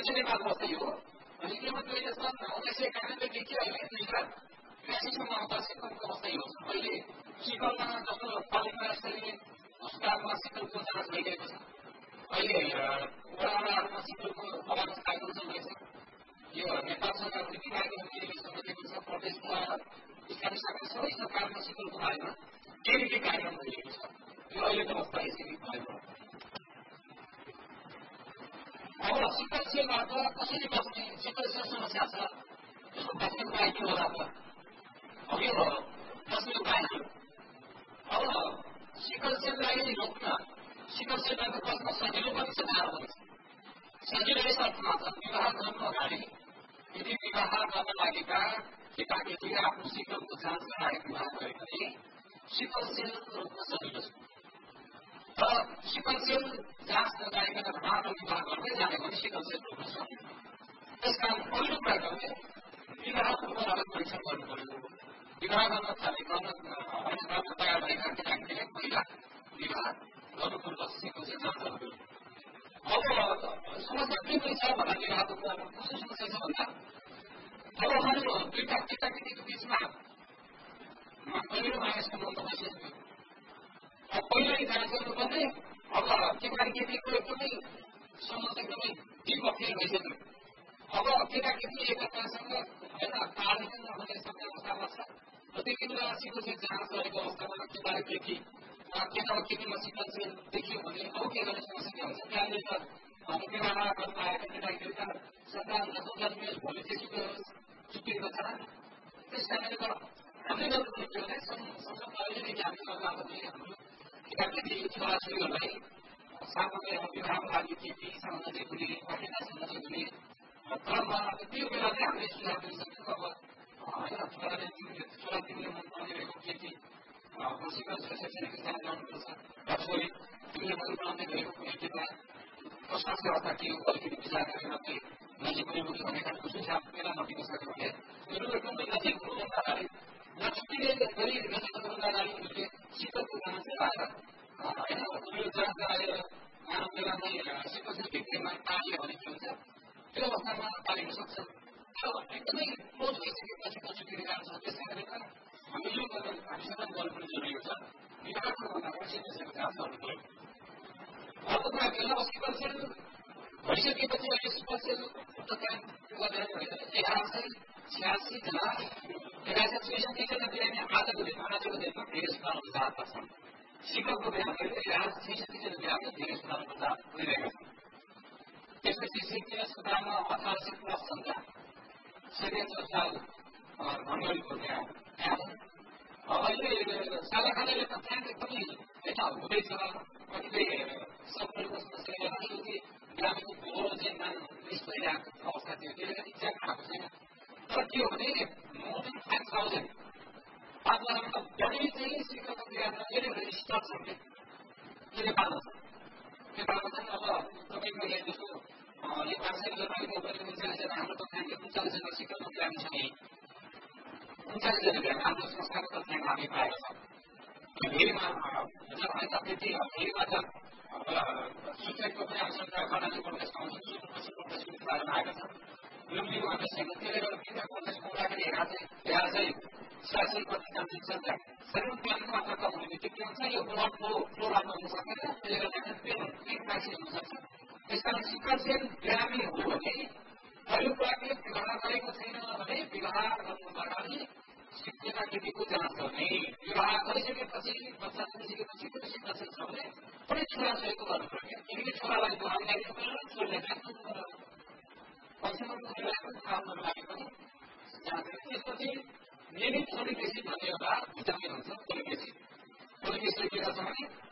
नेपालको अवस्था यो हो। अनि यो मैले सन् 1991 देखि अहिले 2083 सम्म आउँदा सिक्किमको अवस्था यो छ। अहिले सिक्किममा जस्तो पालिका स्तरीय अस्पतालमा सिक्किमको जाँच भइरहेको छ। अहिले वडामा सिक्किमको अवस्था कार्यक्रम चलिरहेछ। यो नेपाल सरकारको नीति कार्यक्रम समितिको छ। प्रदेशमा स्थानीय सरकार सबै सरकारमा सिक्किमको बारेमा केही कार्यक्रम भइरहेको छ। यो अहिलेको अवस्था यसरी भएको। अब सिक्किम सेलबाट कसरी बस्ने सिक्किम सेल समस्या छ यसको बस्ने उपाय के होला त? अब यो बस्ने उपाय अब सिक्किम सेललाई रोक्न सिक्किम सेलबाट बस्न सजिलो पनि छ, गाह्रो पनि छ। सजिलो यस अर्थमा छ, विवाह गर्नु अगाडि यदि विवाह गर्न लागेका केटाकेटी आफ्नो सिक्किमको जाँच गराएर विवाह गरे भने सिक्किम सेल रोक्न सजिलो छ। तर सिक्किम सेल जाँच नगराइकन मात्र विवाह गर्दै जाने भने सिक्किम सेल रोक्न सक्दैन। त्यसकारण पहिलो कुरा गर्ने विवाह पूर्व रगत परीक्षण गर्नु पर्यो। विवाह गर्न तयार भएका केटाकेटीले पहिला विवाह गर्नु पूर्व सिक्किम सेल जाँच गर्नु पर्यो। अब समस्या के पनि छ भन्दा विवाहको कुरामा कस्तो समस्या छ भन्दा अब हाम्रो दुईटा केटाकेटीको बिचमा पहिलो माया सम्बन्ध बसिसक्यो। अब पहिल्यै जाँच गर्नुपर्ने अब केटाकेटीको एकदमै सम्बन्ध एकदमै द्विपक्षीय भइसक्यो। अब केटाकेटी एकअर्कासँग तालमेल नहुने सक्ने अवस्थामा छ र त्यति बेला सिक्किम सेल जाँच गरेको अवस्थामा केटा र केटी केटा र केटीमा सिक्किम सेल देखियो भने अब के गर्ने समस्या के हुन्छ? त्यहाँनिर त विवाह गर्न आएका केटाकेटीका सन्तान जस्तो जन्मियोस् भोलि त्यसको चुक्तिको छ। त्यस कारणले हामीले गर्नुपर्ने के भने संसदमा अहिलेदेखि हामी सरकारले हाम्रो केटाकेटी छोराछोरीहरूलाई सामान्य विवाहको लागि केटीसँग नजिक हुने वा केटासँग नजिक हुने क्रममा त्यो बेला चाहिँ हामीले सुझाव दिन सक्छौँ। अब छोरा तिमीले मन पराइरहेको केटी सिक्किम शैक्षणिक स्थान जानुपर्छ र छोरी तिमीले मन पराउँदै गएको कुनै केटा स्वास्थ्य अवस्था के हो अलिकति विचार गरेर चाहिँ नजिक हुने भन्ने खालको सुझाव बेलामा दिन सक्यो भने मेरो एकदमै नजिक हुनुभन्दा अगाडि नछुट्टिने गरी नजिकभन्दा अगाडि उनीहरूले सिक्किमको जाँच गराएर उनीहरू जाँच गराएर मानव बेलामै सिक्किम सेल भित्तिमा टाल्यो भने के हुन्छ? त्यो अवस्थामा टालिन सक्छ। त्यो एकदमै क्लोज भइसकेपछि नछुट्टिने गाह्रो छ। त्यस कारणले हामी यो हामीसँग गर्नुपर्ने जरुरी छ। विवाहको भन्दा पनि सिक्किम सेलको जाँच गर्नु पर्यो। अर्को कुरा के हो? सिक्किम सेल भइसकेपछि अहिले सिक्किम सेल काम गरेर 1186 जना 1166 जना बिरामी आजको दिनमा धेरै अस्पतालको जाँचमा छन्। सिक्किमको बिरामी 1166 जना बिरामी धेरै अस्पतालको जाँच गरिरहेका छन्। त्यसपछि सिक्किम अस्पतालमा 1800 प्लस संख्या सेकेन्ड अस्पताल भण्डारीको त्यहाँ छन्। अहिले सालाखानाले त त्यहाँ एकदमै यता हुँदैछ। कतिपय सबैको समस्याले अलिकति बिरामीको ज्वरो जेन्मान मिस भइरहेको अवस्था थियो। त्यसले गर्दा एक्ज्याक्ट आएको छैन। तर के हो भने मोर देन 5,000 5,000 बढी चाहिँ सिक्किमको बिरामीमा अहिले रेजिस्टर छन् कि यो नेपालमा छ। नेपालमा चाहिँ अब तपाईँको यहाँ जस्तो यो 500 जनको 39 जना हाम्रो तथ्याङ्क 39 जना सिक्किमको बिरामी छन्। 39 जना बिरामी हाम्रो संस्थाको तथ्याङ्क हामी पाएका छौँ। धेरैमा धेरैमा त सुचेतको पनि आवश्यकता खनाली प्रदेश आउँछ। सुनपछि प्रदेशको बारेमा आएका छन्। लुम्बीमा त्यसैले गर्दा बिना प्रदेशको लागि हेरा चाहिँ 86 जनसङ्ख्या शरीरमा पानी मात्रा कम हुने बित्तिकै के हुन्छ? यो ब्लड फ्लो राम्रो हुन सक्दैन। त्यसले गर्दा पेट मान्छे हुन सक्छ। त्यस कारण सिक्किम सेल बिरामी हो भने पहिलो कुरा के विवाह गरेको छैन भने विवाह गर्नु अगाडि केटाकेटीको जाँच गर्ने। विवाह गरिसकेपछि बच्चा जन्मिसकेपछि पनि सिक्किम सेल छ भने पनि छोराछोरीको गर्नु पर्यो। किनकि छोरालाई बुहारी लाग्नु पर्यो, छोरीलाई जाँच गर्नु पर्यो। पछिल्लो काम गर्नु लागि पनि जाँच गर्नु। त्यसपछि नियमित फोलिक एसिड भन्ने एउटा भिटामिन हुन्छ। फोलिक एसिडले के गर्छ भने